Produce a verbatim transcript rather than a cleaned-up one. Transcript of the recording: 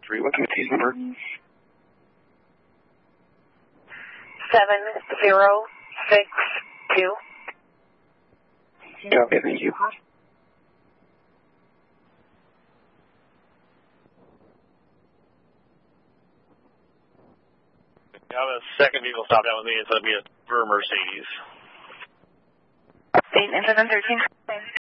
three, what's the case number? Seven zero six two. Okay, thank you. I have a second vehicle stopped out with me. It's going to be a for Mercedes. State engine thirteen.